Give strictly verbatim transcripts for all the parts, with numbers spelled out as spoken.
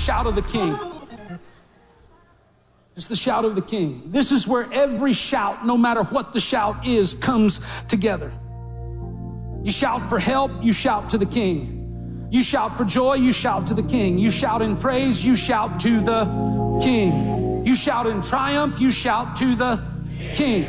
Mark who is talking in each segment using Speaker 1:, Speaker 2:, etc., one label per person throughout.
Speaker 1: shout of the King. It's the shout of the King. This is where every shout, no matter what the shout is, comes together. You shout for help, you shout to the King. You shout for joy, you shout to the King. You shout in praise, you shout to the King. You shout in triumph, you shout to the King.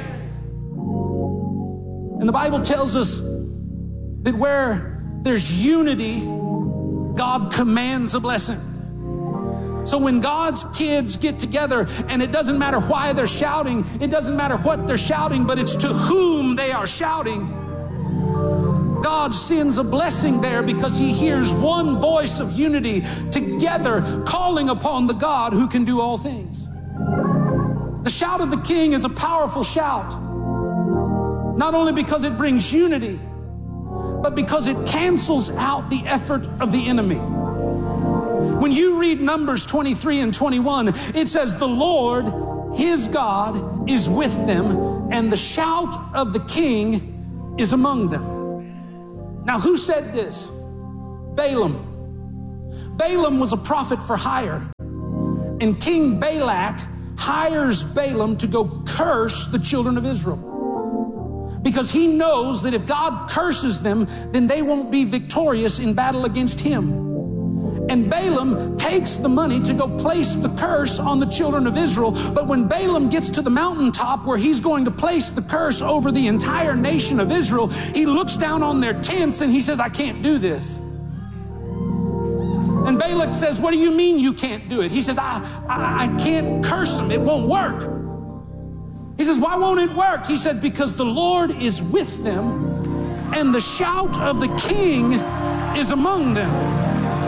Speaker 1: And the Bible tells us that where there's unity, God commands a blessing. So when God's kids get together, and it doesn't matter why they're shouting, it doesn't matter what they're shouting, but it's to whom they are shouting, God sends a blessing there because he hears one voice of unity together calling upon the God who can do all things. The shout of the King is a powerful shout, not only because it brings unity, but because it cancels out the effort of the enemy. When you read Numbers twenty-three and twenty-one, it says, the Lord, his God, is with them, and the shout of the King is among them. Now, who said this? Balaam. Balaam was a prophet for hire, and King Balak hires Balaam to go curse the children of Israel, because he knows that if God curses them, then they won't be victorious in battle against him. And Balaam takes the money to go place the curse on the children of Israel. But when Balaam gets to the mountaintop where he's going to place the curse over the entire nation of Israel, he looks down on their tents and he says, I can't do this. And Balak says, what do you mean you can't do it? He says, I, I, I can't curse them. It won't work. He says, why won't it work? He said, because the Lord is with them, and the shout of the King is among them.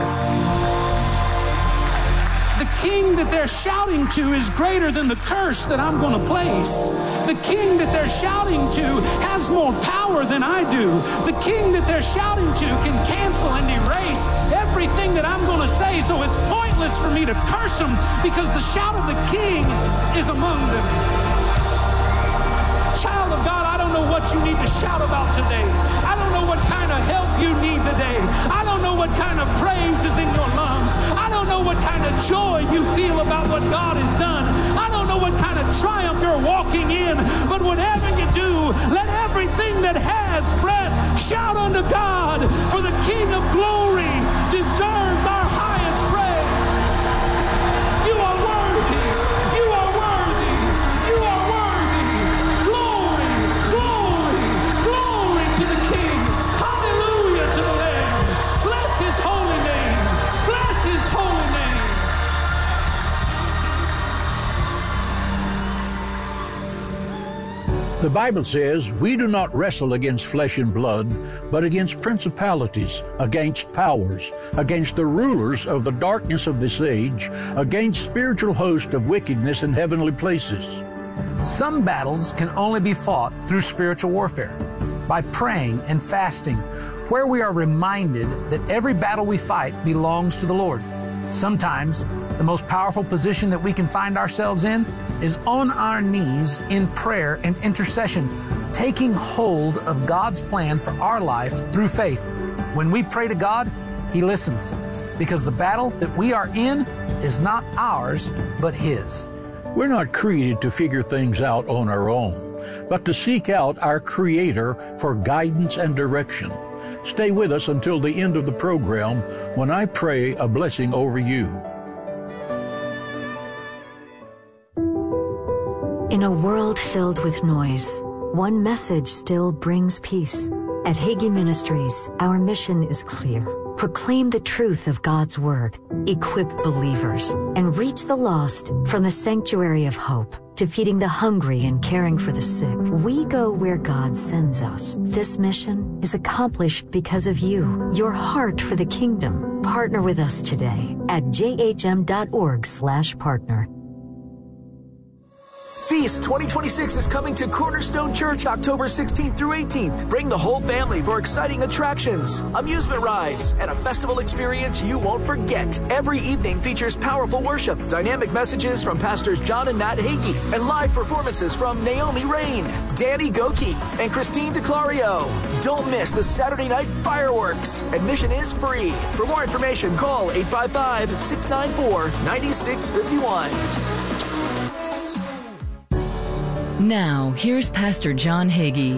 Speaker 1: The King that they're shouting to is greater than the curse that I'm going to place. The King that they're shouting to has more power than I do. The King that they're shouting to can cancel and erase everything that I'm going to say, so it's pointless for me to curse them because the shout of the King is among them. Child of God, I don't know what you need to shout about today. I don't know what kind of help you need today. I don't know what kind of praise is in your lungs. I don't know what kind of joy you feel about what God has done. I don't know what kind of triumph you're walking in. But whatever you do, let everything that has breath shout unto God, for the King of glory deserves our highest praise. You are worthy. You are worthy. You are worthy. Glory, glory, glory to the King. Hallelujah to the Lamb. Bless his holy name. Bless his holy name.
Speaker 2: The Bible says we do not wrestle against flesh and blood, but against principalities, against powers, against the rulers of the darkness of this age, against spiritual hosts of wickedness in heavenly places.
Speaker 3: Some battles can only be fought through spiritual warfare, by praying and fasting, where we are reminded that every battle we fight belongs to the Lord. Sometimes the most powerful position that we can find ourselves in is on our knees in prayer and intercession, taking hold of God's plan for our life through faith. When we pray to God, He listens, because the battle that we are in is not ours, but His.
Speaker 2: We're not created to figure things out on our own, but to seek out our Creator for guidance and direction. Stay with us until the end of the program when I pray a blessing over you.
Speaker 4: In a world filled with noise, one message still brings peace. At Hagee Ministries, our mission is clear. Proclaim the truth of God's Word, equip believers, and reach the lost from the sanctuary of hope to feeding the hungry and caring for the sick. We go where God sends us. This mission is accomplished because of you, your heart for the kingdom. Partner with us today at j h m dot org slash partner.
Speaker 5: Feast twenty twenty-six is coming to Cornerstone Church October sixteenth through eighteenth. Bring the whole family for exciting attractions, amusement rides, and a festival experience you won't forget. Every evening features powerful worship, dynamic messages from Pastors John and Matt Hagee, and live performances from Naomi Rain, Danny Goki, and Christine DeClario. Don't miss the Saturday night fireworks. Admission is free. For more information, call eight five five, six nine four, nine six five one.
Speaker 6: Now, here's Pastor John Hagee.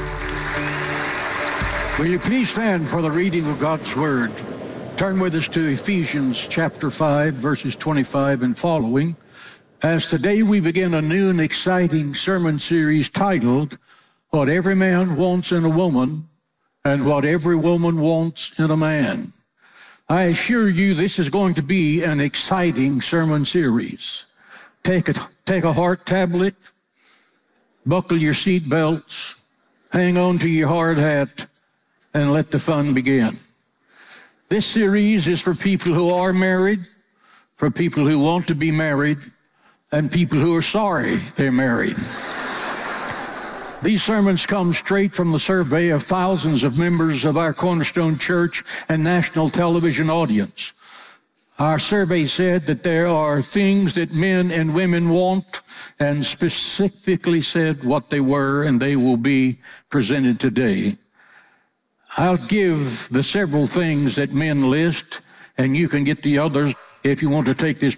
Speaker 2: Will you please stand for the reading of God's Word? Turn with us to Ephesians chapter five, verses twenty-five and following, as today we begin a new and exciting sermon series titled, What Every Man Wants in a Woman and What Every Woman Wants in a Man. I assure you this is going to be an exciting sermon series. Take a, take a heart tablet, buckle your seat belts, hang on to your hard hat, and let the fun begin. This series is for people who are married, for people who want to be married, and people who are sorry they're married. These sermons come straight from the survey of thousands of members of our Cornerstone Church and national television audience. Our survey said that there are things that men and women want, and specifically said what they were, and they will be presented today. I'll give the several things that men list, and you can get the others if you want to take this